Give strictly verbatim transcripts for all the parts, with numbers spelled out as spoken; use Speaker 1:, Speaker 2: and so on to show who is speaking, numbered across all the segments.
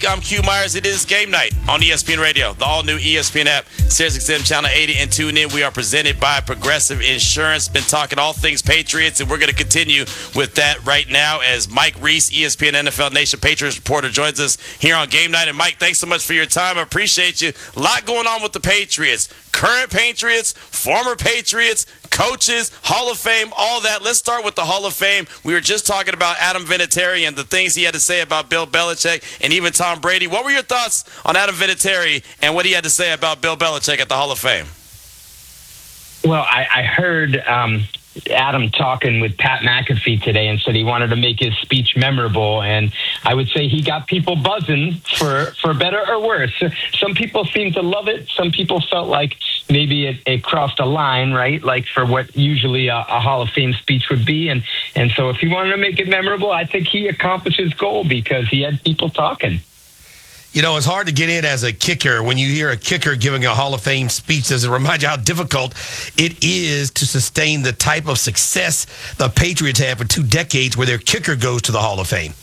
Speaker 1: I'm Q Myers. It is game night on E S P N Radio, the all-new E S P N app, SiriusXM Channel eighty, and tune in. We are presented by Progressive Insurance. Been talking all things Patriots, and we're going to continue with that right now as Mike Reese, E S P N N F L Nation Patriots reporter, joins us here on game night. And Mike, thanks so much for your time. I appreciate you. A lot going on with the Patriots. Current Patriots, former Patriots, coaches, Hall of Fame, all that. Let's start with the Hall of Fame. We were just talking about Adam Vinatieri and the things he had to say about Bill Belichick and even Tom Brady. What were your thoughts on Adam Vinatieri and what he had to say about Bill Belichick at the Hall of Fame?
Speaker 2: Well, I, I heard um, Adam talking with Pat McAfee today and said he wanted to make his speech memorable. And I would say he got people buzzing for, for better or worse. Some people seemed to love it. Some people felt like maybe it, it crossed a line, right? Like for what usually a, a Hall of Fame speech would be. And, and so if he wanted to make it memorable, I think he accomplished his goal because he had people talking.
Speaker 3: You know, it's hard to get in as a kicker. When you hear a kicker giving a Hall of Fame speech, does it remind you how difficult it is to sustain the type of success the Patriots have for two decades where their kicker goes to the Hall of Fame?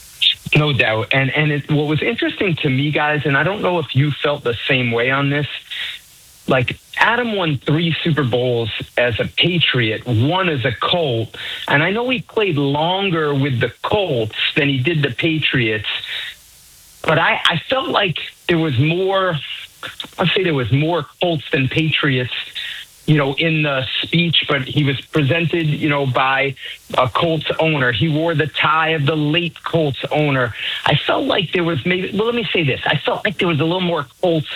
Speaker 2: No doubt. And and it, what was interesting to me, guys, and I don't know if you felt the same way on this, like Adam won three Super Bowls as a Patriot, one as a Colt. And I know he played longer with the Colts than he did the Patriots. But I, I felt like there was more, I'd say there was more Colts than Patriots, you know, in the speech, but he was presented, you know, by a Colts owner. He wore the tie of the late Colts owner. I felt like there was maybe, well, let me say this. I felt like there was a little more Colts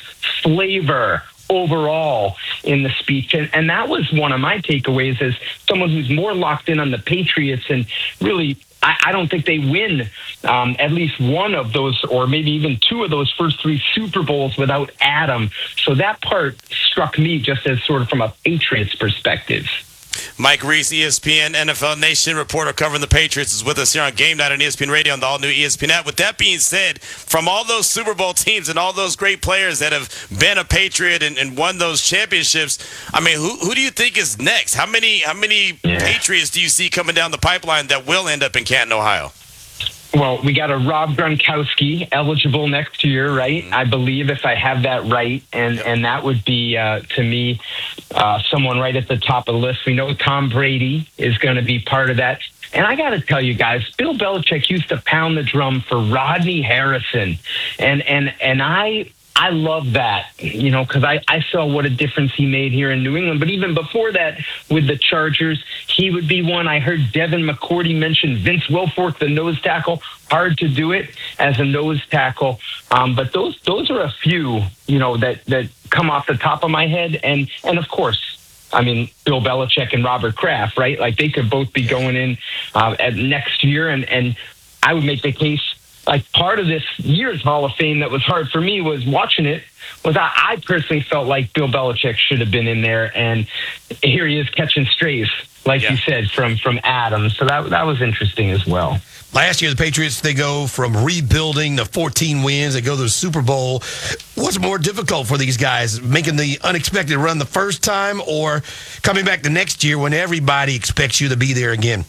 Speaker 2: flavor overall in the speech. And, and that was one of my takeaways as someone who's more locked in on the Patriots and really, I, I don't think they win um, at least one of those or maybe even two of those first three Super Bowls without Adam. So that part struck me just as sort of from a Patriots perspective.
Speaker 1: Mike Reese, E S P N N F L Nation reporter covering the Patriots, is with us here on Game Night on E S P N Radio on the all-new E S P N app. With that being said, from all those Super Bowl teams and all those great players that have been a Patriot and, and won those championships, I mean, who who do you think is next? How many how many yeah. Patriots do you see coming down the pipeline that will end up in Canton, Ohio?
Speaker 2: Well, we got a Rob Gronkowski eligible next year, right? Mm-hmm. I believe, if I have that right. And, yep. and that would be, uh, to me, uh, someone right at the top of the list. We know Tom Brady is going to be part of that. And I got to tell you guys, Bill Belichick used to pound the drum for Rodney Harrison. And, and, and I... I love that, you know, because I, I saw what a difference he made here in New England. But even before that, with the Chargers, he would be one. I heard Devin McCourty mention Vince Wilfork, the nose tackle. Hard to do it as a nose tackle. Um, but those those are a few, you know, that, that come off the top of my head. And, and of course, I mean, Bill Belichick and Robert Kraft, right? Like they could both be going in uh, at next year. And, and I would make the case, like part of this year's Hall of Fame that was hard for me was watching it was I, I personally felt like Bill Belichick should have been in there. And here he is catching strays, like yeah. you said, from, from Adam. So that that was interesting as well.
Speaker 3: Last year, the Patriots, they go from rebuilding to fourteen wins. They go to the Super Bowl. What's more difficult for these guys, making the unexpected run the first time or coming back the next year when everybody expects you to be there again?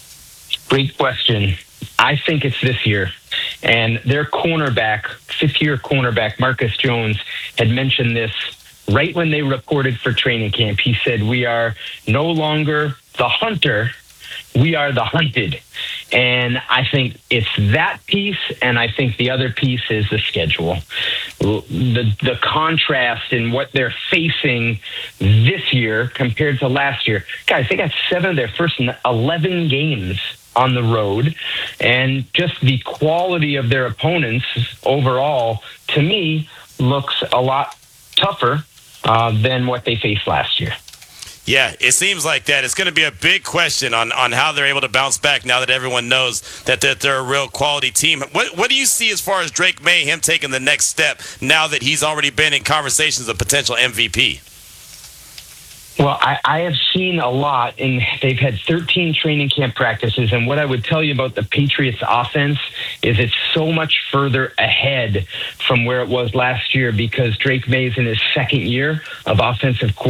Speaker 2: Great question. I think it's this year. And their cornerback, fifth-year cornerback, Marcus Jones, had mentioned this right when they reported for training camp. He said, we are no longer the hunter, we are the hunted. And I think it's that piece, and I think the other piece is the schedule. The, the contrast in what they're facing this year compared to last year. Guys, they got seven of their first eleven games on the road, and just the quality of their opponents overall, to me, looks a lot tougher uh, than what they faced last year.
Speaker 1: Yeah, it seems like that. It's going to be a big question on, on how they're able to bounce back now that everyone knows that they're, they're a real quality team. What what do you see as far as Drake May, him taking the next step now that he's already been in conversations of potential M V P?
Speaker 2: Well, I, I have seen a lot, and they've had thirteen training camp practices, and what I would tell you about the Patriots offense is it's so much further ahead from where it was last year because Drake May's in his second year of offensive coordinator.